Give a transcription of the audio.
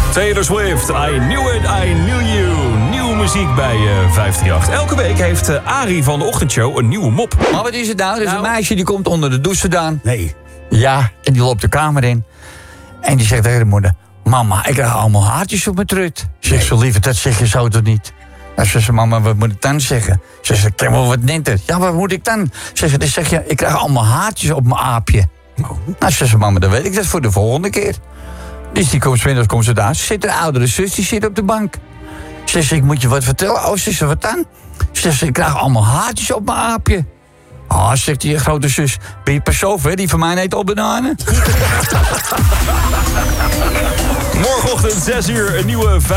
Taylor Swift, I Knew It, I Knew You. Nieuwe muziek bij 538. Elke week heeft Arie van de ochtendshow een nieuwe mop. Maar wat is het nou? Er is een meisje die komt onder de douche vandaan. Nee. Ja, en die loopt de kamer in. En die zegt tegen de moeder... Mama, ik krijg allemaal haartjes op mijn trut. Zegt ze, lieve, dat zeg je zo toch niet? Nou, zegt ze, mama, wat moet ik dan zeggen? Zegt ze, ik ken wel wat netter. Ja, wat moet ik dan? Zegt ze, dan zeg je, ik krijg allemaal haartjes op mijn aapje. Oh. Nou, zegt ze, mama, dan weet ik dat voor de volgende keer. Dus die komt 's middags, komt ze daar. Ze zit een oudere zus, die zit op de bank. Zegt ze, ik moet je wat vertellen. Oh, zegt ze, wat dan? Zegt ze, ik krijg allemaal haartjes op mijn aapje. Ah, zegt die grote zus, ben je pas zover? Die van mij eet al bananen. Morgenochtend 6 uur, een nieuwe